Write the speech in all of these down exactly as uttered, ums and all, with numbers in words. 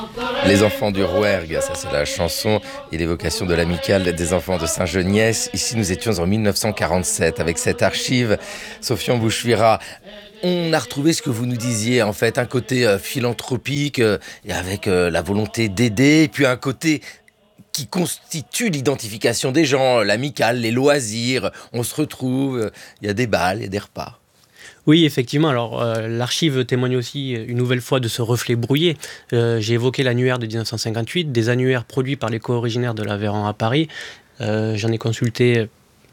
Les enfants du Rouergue, ça c'est la chanson et l'évocation de l'amicale des enfants de Saint-Geniès. Ici nous étions en mille neuf cent quarante-sept avec cette archive. Sofiane Bouchouira, on a retrouvé ce que vous nous disiez en fait, un côté euh, philanthropique euh, et avec euh, la volonté d'aider, et puis un côté qui constitue l'identification des gens, l'amicale, les loisirs, on se retrouve, il y a des bals, il y a des repas. Oui, effectivement. Alors, euh, l'archive témoigne aussi une nouvelle fois de ce reflet brouillé. Euh, j'ai évoqué l'annuaire de dix-neuf cent cinquante-huit, des annuaires produits par les co-originaires de l'Aveyron à Paris. Euh, j'en ai consulté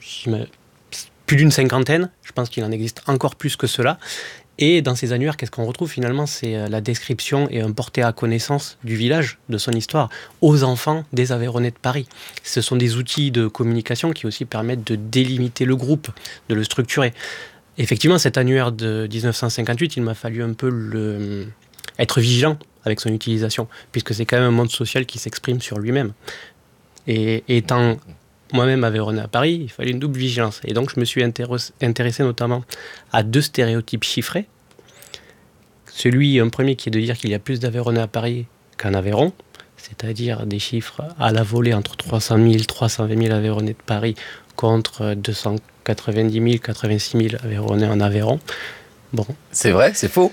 plus d'une cinquantaine. Je pense qu'il en existe encore plus que cela. Et dans ces annuaires, qu'est-ce qu'on retrouve finalement? C'est la description et un porté à connaissance du village, de son histoire, aux enfants des Aveyronnais de Paris. Ce sont des outils de communication qui aussi permettent de délimiter le groupe, de le structurer. Effectivement, cet annuaire de dix-neuf cent cinquante-huit, il m'a fallu un peu le... être vigilant avec son utilisation, puisque c'est quand même un monde social qui s'exprime sur lui-même. Et étant moi-même aveyronnais à Paris, il fallait une double vigilance. Et donc, je me suis intéressé notamment à deux stéréotypes chiffrés. Celui, un premier, qui est de dire qu'il y a plus d'Aveyronnais à Paris qu'en Aveyron, c'est-à-dire des chiffres à la volée entre trois cent mille, trois cent vingt mille Aveyronnais de Paris contre deux cent quatre-vingt-dix mille, quatre-vingt-six mille Aveyronnais en Aveyron. Bon. C'est vrai, c'est faux.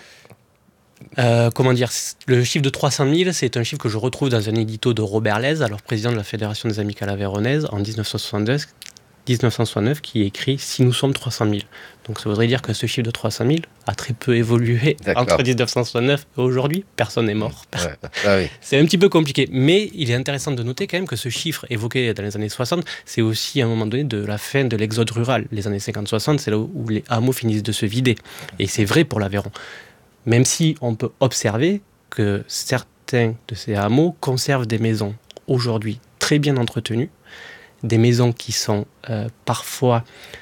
Euh, comment dire, le chiffre de trois cent mille, c'est un chiffre que je retrouve dans un édito de Robert Lez, alors président de la Fédération des Amicales Aveyronnaises, en dix-neuf cent soixante-deux, dix-neuf cent soixante-neuf, qui écrit « Si nous sommes trois cent mille ». Donc ça voudrait dire que ce chiffre de trois cent mille a très peu évolué D'accord. entre dix-neuf cent soixante-neuf et aujourd'hui. Personne n'est mort. Ouais. Ah oui. C'est un petit peu compliqué. Mais il est intéressant de noter quand même que ce chiffre évoqué dans les années soixante, c'est aussi à un moment donné de la fin de l'exode rural. Les années cinquante soixante, c'est là où les hameaux finissent de se vider. Et c'est vrai pour l'Aveyron. Même si on peut observer que certains de ces hameaux conservent des maisons aujourd'hui très bien entretenues, des maisons qui sont euh, parfois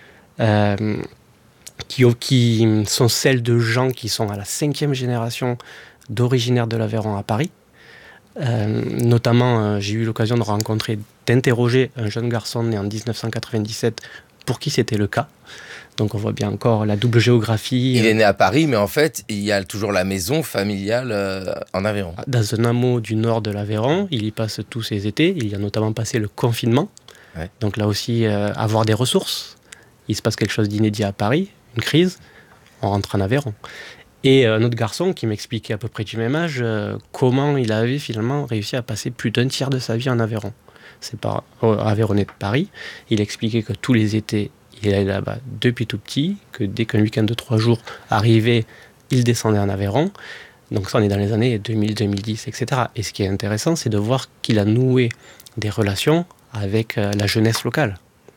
euh, qui, qui sont celles de gens qui sont à la cinquième génération d'originaires de l'Aveyron à Paris. Euh, notamment, euh, j'ai eu l'occasion de rencontrer, d'interroger un jeune garçon né en dix-neuf cent quatre-vingt-dix-sept pour qui c'était le cas. Donc on voit bien encore la double géographie. Il est né à Paris, mais en fait, il y a toujours la maison familiale euh, en Aveyron. Dans un hameau du nord de l'Aveyron, il y passe tous ses étés. Il y a notamment passé le confinement. Ouais. Donc là aussi, euh, avoir des ressources. Il se passe quelque chose d'inédit à Paris, une crise, on rentre en Aveyron. Et un autre garçon qui m'expliquait à peu près du même âge euh, comment il avait finalement réussi à passer plus d'un tiers de sa vie en Aveyron. C'est pas euh, Aveyronnais de Paris. Il expliquait que tous les étés, il allait là-bas depuis tout petit, que dès qu'un week-end de trois jours arrivait, il descendait en Aveyron. Donc ça, on est dans les années deux mille, deux mille dix, et cetera. Et ce qui est intéressant, c'est de voir qu'il a noué des relations avec euh, la jeunesse locale.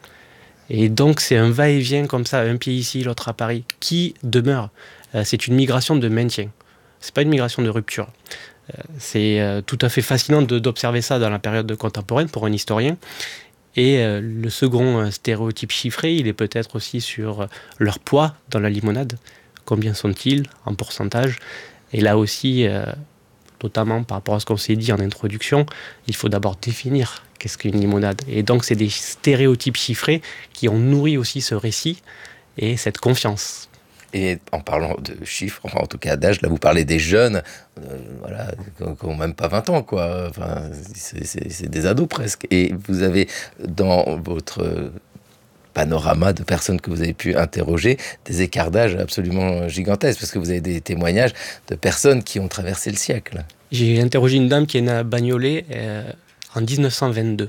Et donc, c'est un va-et-vient comme ça, un pied ici, l'autre à Paris, qui demeure. Euh, c'est une migration de maintien. C'est pas une migration de rupture. Euh, c'est euh, tout à fait fascinant de, d'observer ça dans la période contemporaine pour un historien. Et euh, le second euh, stéréotype chiffré, il est peut-être aussi sur euh, leur poids dans la limonade. Combien sont-ils en pourcentage? Et là aussi, euh, notamment par rapport à ce qu'on s'est dit en introduction, il faut d'abord définir qu'est-ce qu'une limonade. Et donc, c'est des stéréotypes chiffrés qui ont nourri aussi ce récit et cette confiance. Et en parlant de chiffres, enfin en tout cas d'âge, là vous parlez des jeunes, euh, voilà, qui n'ont même pas vingt ans, quoi. Enfin, c'est, c'est, c'est des ados presque. Et vous avez dans votre panorama de personnes que vous avez pu interroger des écarts d'âge absolument gigantesques, parce que vous avez des témoignages de personnes qui ont traversé le siècle. J'ai interrogé une dame qui est née à Bagnolet euh, en dix-neuf cent vingt-deux.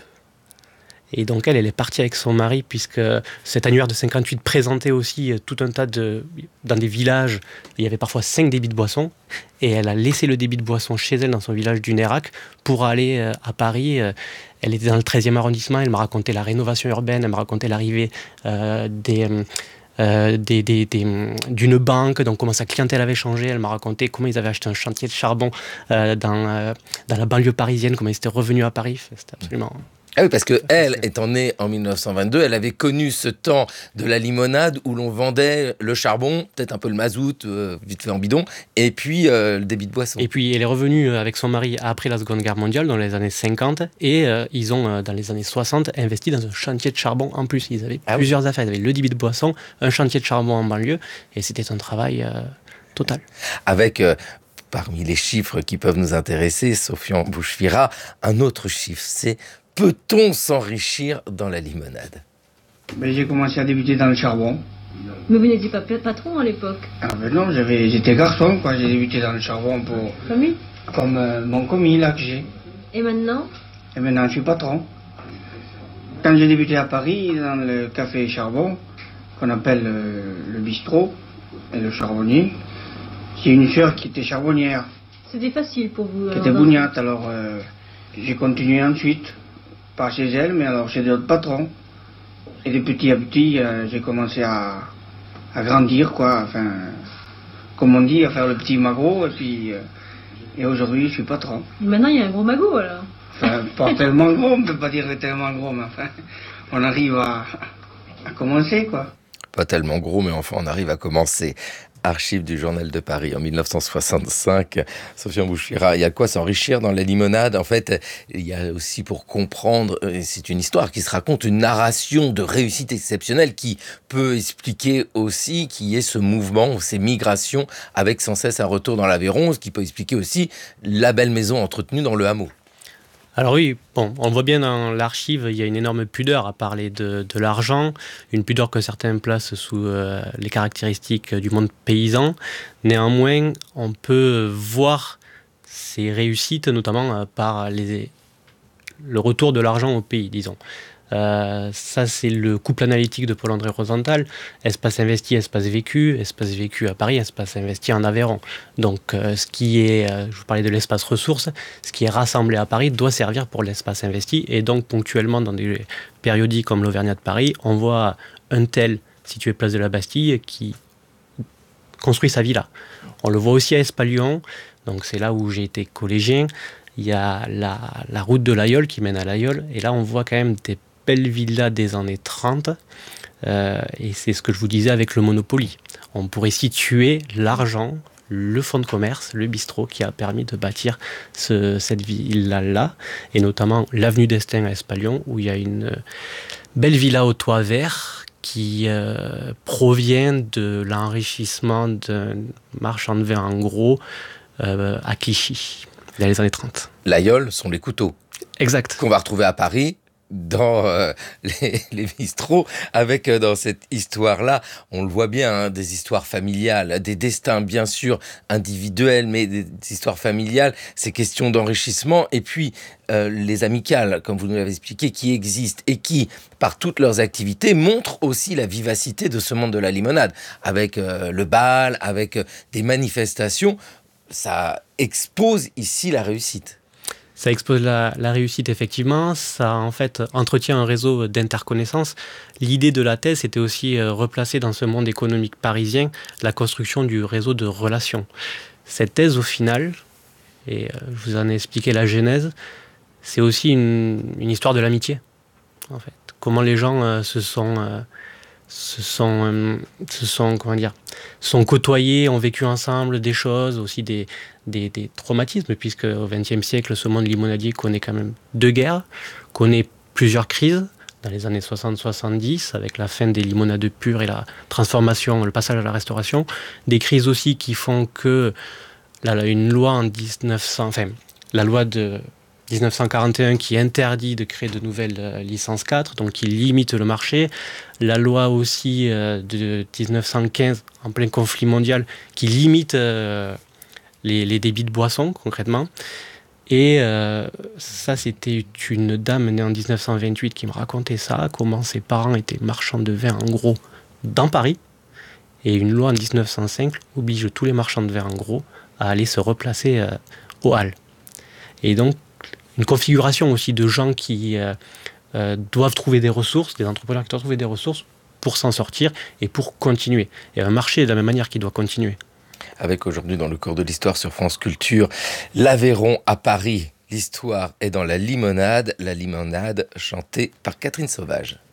Et donc elle, elle est partie avec son mari, puisque cet annuaire de cinquante-huit présentait aussi tout un tas de... Dans des villages, il y avait parfois cinq débits de boissons, et elle a laissé le débit de boisson chez elle, dans son village du Nérac, pour aller euh, à Paris. Elle était dans le treizième arrondissement, elle m'a raconté la rénovation urbaine, elle m'a raconté l'arrivée euh, des... Euh, des, des, des, d'une banque, donc comment sa clientèle avait changé. Elle m'a raconté comment ils avaient acheté un chantier de charbon euh, dans, euh, dans la banlieue parisienne, comment ils étaient revenus à Paris. C'était absolument... Ah oui, parce qu'elle, étant née en dix-neuf cent vingt-deux, elle avait connu ce temps de la limonade où l'on vendait le charbon, peut-être un peu le mazout, euh, vite fait en bidon, et puis euh, le débit de boisson. Et puis elle est revenue avec son mari après la Seconde Guerre mondiale, dans les années cinquante, et euh, ils ont, euh, dans les années soixante, investi dans un chantier de charbon en plus. Ils avaient ah plusieurs oui. affaires. Ils avaient le débit de boisson, un chantier de charbon en banlieue, et c'était un travail euh, total. Avec... Euh, parmi les chiffres qui peuvent nous intéresser, Sofian Bouchfira, un autre chiffre, c'est peut-on s'enrichir dans la limonade? Ben, j'ai commencé à débuter dans le charbon. Mais vous n'étiez pas patron à l'époque? Ah ben non, j'avais, j'étais garçon quand j'ai débuté dans le charbon pour... Commis? Comme euh, mon commis là que j'ai. Et maintenant? Et maintenant je suis patron. Quand j'ai débuté à Paris, dans le café charbon, qu'on appelle euh, le bistrot, et le charbonnier, j'ai une sœur qui était charbonnière. C'était facile pour vous? Qui était bougnate, alors euh, j'ai continué ensuite, pas chez elle, mais alors chez d'autres patrons. Et de petit à petit, euh, j'ai commencé à, à grandir, quoi, enfin, comme on dit, à faire le petit magot, et puis, euh, et aujourd'hui, je suis patron. Et maintenant, il y a un gros magot, alors? Enfin, pas tellement gros, on ne peut pas dire tellement gros, mais enfin, on arrive à, à commencer, quoi. Pas tellement gros, mais enfin, on arrive à commencer. Archives du Journal de Paris en mille neuf cent soixante-cinq. Sofian Bouchfira, il y a quoi s'enrichir dans la limonade? En fait, il y a aussi pour comprendre, c'est une histoire qui se raconte, une narration de réussite exceptionnelle qui peut expliquer aussi qu'il y ait ce mouvement, ces migrations avec sans cesse un retour dans l'Aveyron, ce qui peut expliquer aussi la belle maison entretenue dans le hameau. Alors oui, bon, on voit bien dans l'archive, il y a une énorme pudeur à parler de, de l'argent, une pudeur que certains placent sous euh, les caractéristiques du monde paysan. Néanmoins, on peut voir ces réussites, notamment euh, par les, le retour de l'argent au pays, disons. Euh, ça, c'est le couple analytique de Paul-André Rosenthal. Espace investi, espace vécu. Espace vécu à Paris, espace investi en Aveyron. Donc, euh, ce qui est, euh, je vous parlais de l'espace ressources, ce qui est rassemblé à Paris doit servir pour l'espace investi. Et donc, ponctuellement, dans des périodiques comme l'Auvergnat de Paris, on voit un tel situé place de la Bastille qui construit sa villa. On le voit aussi à Espalion. Donc, c'est là où j'ai été collégien. Il y a la, la route de l'Aïeul qui mène à l'Aïeul. Et là, on voit quand même des belle villa des années trente, euh, et c'est ce que je vous disais avec le Monopoly. On pourrait situer l'argent, le fonds de commerce, le bistrot qui a permis de bâtir ce, cette villa-là, et notamment l'avenue d'Estaing à Espalion, où il y a une belle villa au toit vert qui euh, provient de l'enrichissement d'un marchand de vin en gros euh, à Clichy, dans les années trente. L'Aïeul sont les couteaux. Exact. Qu'on va retrouver à Paris, dans euh, les, les bistrots, avec euh, dans cette histoire-là, on le voit bien, hein, des histoires familiales, des destins bien sûr individuels, mais des, des histoires familiales, ces questions d'enrichissement, et puis euh, les amicales, comme vous nous l'avez expliqué, qui existent et qui, par toutes leurs activités, montrent aussi la vivacité de ce monde de la limonade, avec euh, le bal, avec euh, des manifestations. Ça expose ici la réussite. Ça expose la, la réussite, effectivement. Ça, en fait, entretient un réseau d'interconnaissances. L'idée de la thèse, c'était aussi euh, replacer dans ce monde économique parisien la construction du réseau de relations. Cette thèse, au final, et euh, je vous en ai expliqué la genèse, c'est aussi une, une histoire de l'amitié, en fait. Comment les gens euh, se sont... Euh, se sont, euh, se sont, comment dire, sont côtoyés, ont vécu ensemble des choses, aussi des, des, des traumatismes, puisque au vingtième siècle, ce monde limonadier connaît quand même deux guerres, connaît plusieurs crises, dans les années soixante soixante-dix, avec la fin des limonades pures et la transformation, le passage à la restauration, des crises aussi qui font que là, là, une loi en dix-neuf cents, enfin, la loi de dix-neuf cent quarante et un qui interdit de créer de nouvelles euh, licences quatre, donc qui limite le marché. La loi aussi euh, de dix-neuf cent quinze, en plein conflit mondial, qui limite euh, les, les débits de boissons, concrètement. Et euh, ça, c'était une dame née en dix-neuf cent vingt-huit qui me racontait ça, comment ses parents étaient marchands de vin, en gros, dans Paris. Et une loi en dix-neuf cent cinq oblige tous les marchands de vin, en gros, à aller se replacer euh, aux Halles. Et donc, une configuration aussi de gens qui euh, euh, doivent trouver des ressources, des entrepreneurs qui doivent trouver des ressources pour s'en sortir et pour continuer. Et un marché de la même manière qui doit continuer. Avec aujourd'hui dans le cours de l'histoire sur France Culture, l'Aveyron à Paris. L'histoire est dans la limonade, la limonade chantée par Catherine Sauvage.